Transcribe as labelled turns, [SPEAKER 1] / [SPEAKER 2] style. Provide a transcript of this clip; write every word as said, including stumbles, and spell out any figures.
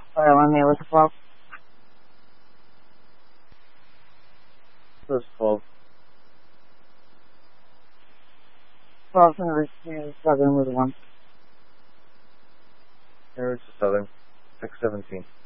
[SPEAKER 1] Alright, let me look at twelve.
[SPEAKER 2] This is twelve.
[SPEAKER 1] twelve and the seven with one.
[SPEAKER 2] Here it's seven. six seventeen.